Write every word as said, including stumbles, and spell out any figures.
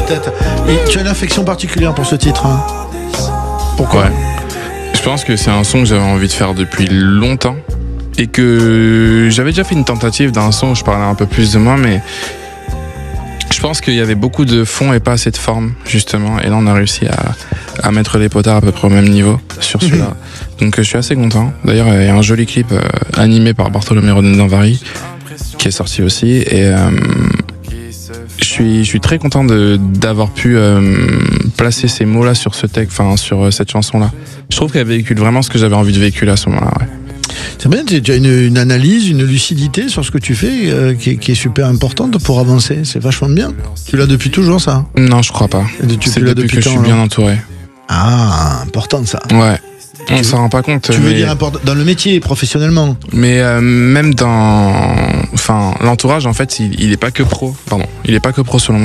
tête. Et tu as une affection particulière pour ce titre, hein. Pourquoi? Ouais. Je pense que c'est un son que j'avais envie de faire depuis longtemps et que j'avais déjà fait une tentative d'un son où je parlais un peu plus de moi, mais je pense qu'il y avait beaucoup de fond et pas assez de forme, justement. Et là, on a réussi à, à mettre les potards à peu près au même niveau sur celui-là. Donc, je suis assez content. D'ailleurs, il y a un joli clip euh, animé par Bartholomé Rodin-Danvary qui est sorti aussi. Et euh, je suis, je suis très content de, d'avoir pu euh, placer ces mots-là sur ce texte, enfin, sur euh, cette chanson-là. Je trouve qu'elle véhicule vraiment ce que j'avais envie de véhiculer à ce moment-là, ouais. C'est bien, tu as une, une analyse, une lucidité sur ce que tu fais euh, qui, est, qui est super importante pour avancer. C'est vachement bien. Tu l'as depuis toujours, ça? Non, je crois pas. Et tu, c'est tu l'as depuis, depuis que quand, je suis bien alors entouré. Ah, important ça. Ouais. On Tu s'en rend pas compte. Tu veux mais... dire important dans le métier, professionnellement? Mais euh, même dans, enfin, l'entourage, en fait, il, il est pas que pro. Pardon, il est pas que pro selon moi.